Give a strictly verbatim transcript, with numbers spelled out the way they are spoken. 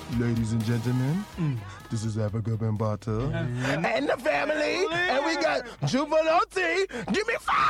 Ladies and gentlemen, mm. this is Africa Bambata mm-hmm. and the family, and we got Jubilee. Give me five.